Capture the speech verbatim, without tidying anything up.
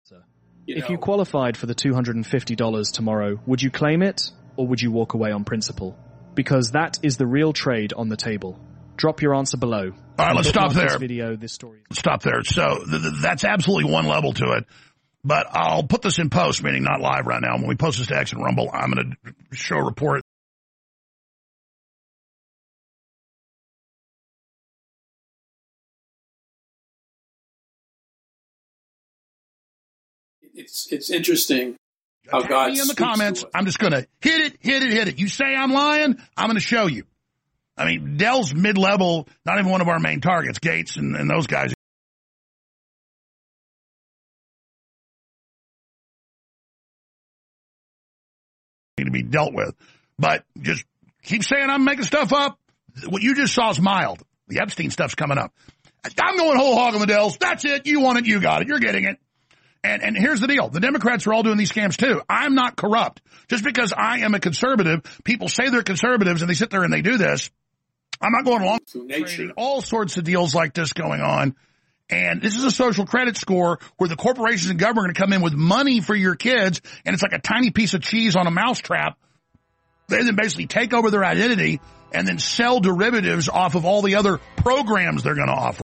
You if know, you qualified for the two hundred fifty dollars tomorrow, would you claim it, or would you walk away on principle? Because that is the real trade on the table. Drop your answer below. All right, let's stop there. This video, this story. Stop there. So th- th- that's absolutely one level to it. But I'll put this in post, meaning not live right now. When we post this to X and Rumble, I'm going to show a report. It's it's interesting how Attack God me in the speaks comments. to us. I'm just going to hit it, hit it, hit it. You say I'm lying, I'm going to show you. I mean, Dell's mid-level, not even one of our main targets, Gates and, and those guys. Need to be dealt with. But just keep saying I'm making stuff up. What you just saw is mild. The Epstein stuff's coming up. I'm going whole hog on the Dells. That's it. You want it. You got it. You're getting it. And, and here's the deal. The Democrats are all doing these scams too. I'm not corrupt. Just because I am a conservative, people say they're conservatives and they sit there and they do this. I'm not going along Through nature. all sorts of deals like this going on. And this is a social credit score where the corporations and government are going to come in with money for your kids, and it's like a tiny piece of cheese on a mousetrap. They then basically take over their identity and then sell derivatives off of all the other programs they're going to offer.